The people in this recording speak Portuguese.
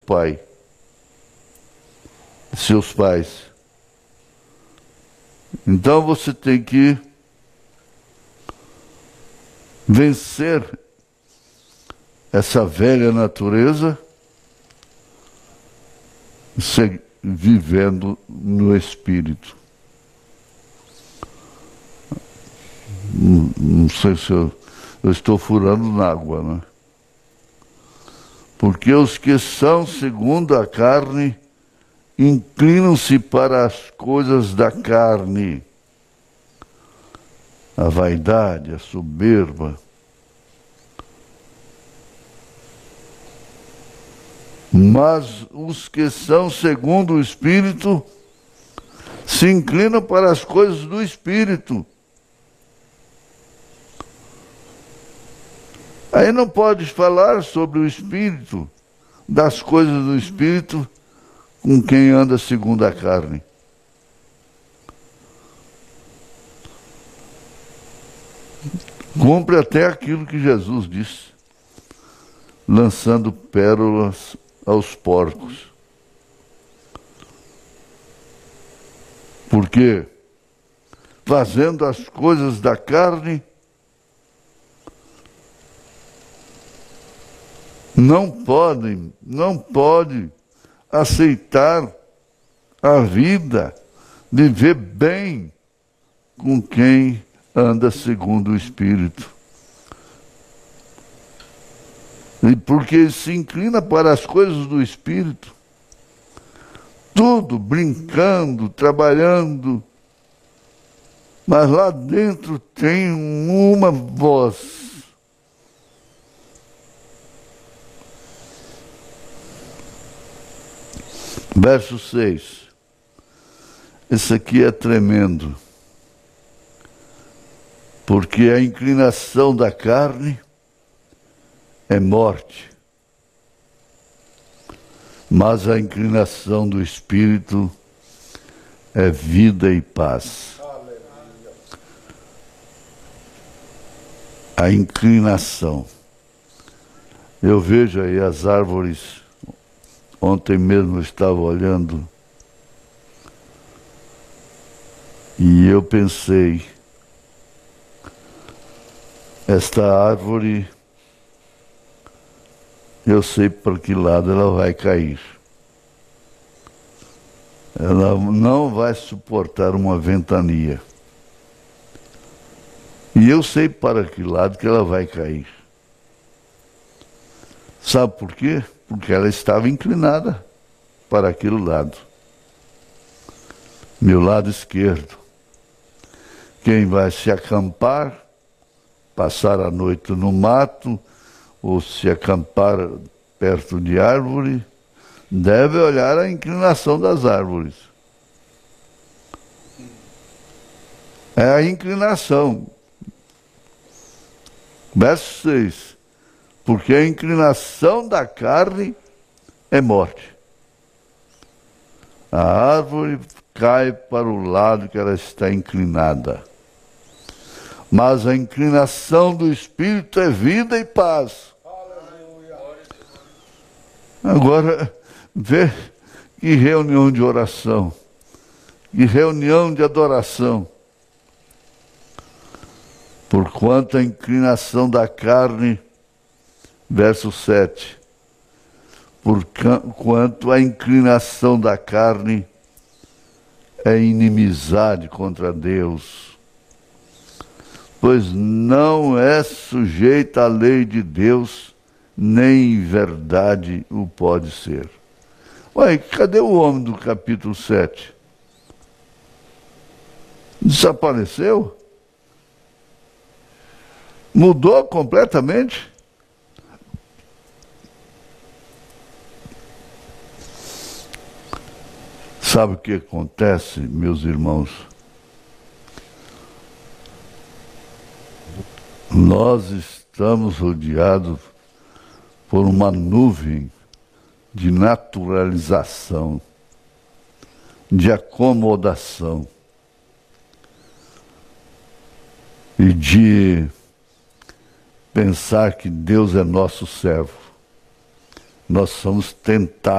pai, seus pais. Então você tem que vencer essa velha natureza, vivendo no Espírito. Não sei se eu estou furando na água, né? Porque os que são segundo a carne inclinam-se para as coisas da carne, a vaidade, a soberba. Mas os que são segundo o Espírito se inclinam para as coisas do Espírito. Aí não pode falar sobre o Espírito, das coisas do Espírito, com quem anda segundo a carne. Cumpre até aquilo que Jesus disse, lançando pérolas aos porcos. Porque fazendo as coisas da carne, não pode aceitar a vida, viver bem com quem anda segundo o Espírito. E porque se inclina para as coisas do Espírito, tudo brincando, trabalhando, mas lá dentro tem uma voz. Verso 6. Esse aqui é tremendo. Porque a inclinação da carne é morte, mas a inclinação do Espírito é vida e paz. A inclinação. Eu vejo aí as árvores. Ontem mesmo eu estava olhando e eu pensei, esta árvore, eu sei para que lado ela vai cair. Ela não vai suportar uma ventania. E eu sei para que lado que ela vai cair. Sabe por quê? Porque ela estava inclinada para aquele lado. Meu lado esquerdo. Quem vai se acampar, passar a noite no mato, ou se acampar perto de árvore, deve olhar a inclinação das árvores. É a inclinação. Verso 6. Porque a inclinação da carne é morte. A árvore cai para o lado que ela está inclinada. Mas a inclinação do Espírito é vida e paz. Agora, vê que reunião de oração, que reunião de adoração. Porquanto a inclinação da carne, verso 7, porquanto a inclinação da carne é inimizade contra Deus, pois não é sujeita à lei de Deus, nem em verdade o pode ser. Ué, cadê o homem do capítulo 7? Desapareceu? Mudou completamente? Sabe o que acontece, meus irmãos? Nós estamos rodeados por uma nuvem de naturalização, de acomodação e de pensar que Deus é nosso servo. Nós somos tentados